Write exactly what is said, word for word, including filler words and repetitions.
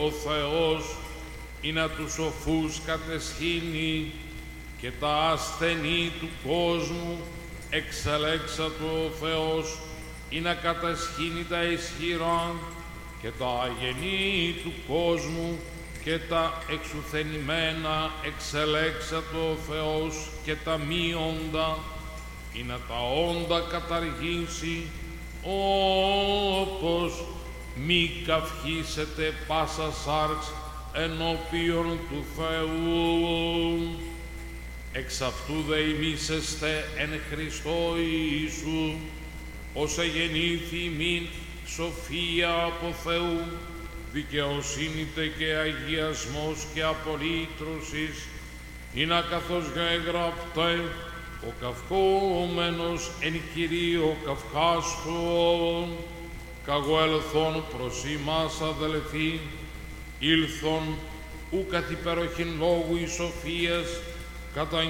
ο Θεός ή να τους σοφούς κατεσχύνει και τα ασθενή του κόσμου εξελέξατο ο Θεός ή να κατασχύνει τα ισχυρά και τα αγενή του κόσμου και τα εξουθενημένα εξελέξατο ο Θεός και τα μη όντα ή να τα όντα καταργήσει, όπως μη καυχήσετε πάσα σάρξ ενώπιον του Θεού. Εξ αυτού δε ημίσεστε εν Χριστώ Ιησού, ως εγεννήθη ημίν σοφία από Θεού, δικαιοσύνητε και αγιασμός και απολύτρωσης, ή να καθώς γεγραπτέ, ο καυκόμενος εν Κυρίω καυχάστον, καγωελθόν προς ημάς αδελφοί, ήλθον ου καθ' υπεροχήν λόγου εις σοφίας, κατά